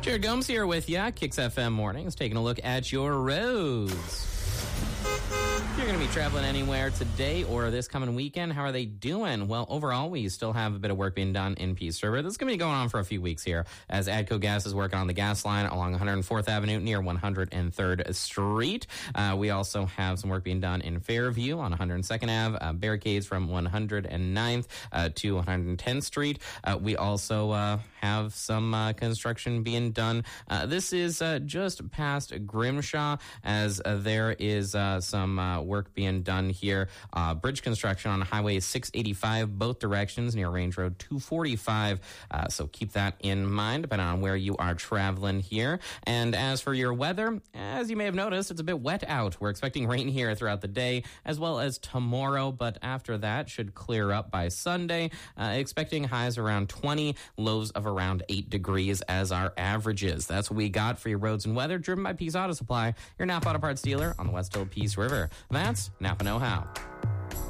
Jared Gomes here with ya. Kicks FM Mornings, taking a look at your roads. If you're going to be traveling anywhere today or this coming weekend, how are they doing? Well, overall, we still have a bit of work being done in Peace River. This is going to be going on for a few weeks here as ADCO Gas is working on the gas line along 104th Avenue near 103rd Street. We also have some work being done in Fairview on 102nd Ave, barricades from 109th to 110th Street. We also have some construction being done. This is just past Grimshaw as there is some work being done here. Bridge construction on Highway 685, both directions near Range Road 245. So keep that in mind, depending on where you are traveling here. And as for your weather, as you may have noticed, it's a bit wet out. We're expecting rain here throughout the day as well as tomorrow, but after that should clear up by Sunday. Expecting highs around 20, lows of around 8 degrees as our averages. That's what we got for your roads and weather, driven by Peace Auto Supply, your Napa Auto Parts dealer on the West Hill Peace River. That's Napa Know How.